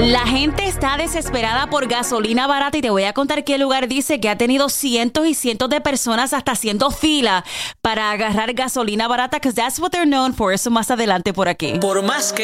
La gente está desesperada por gasolina barata y te voy a contar qué lugar dice que ha tenido cientos y cientos de personas hasta haciendo fila para agarrar gasolina barata, because that's what they're known for. Eso más adelante por aquí. Por más que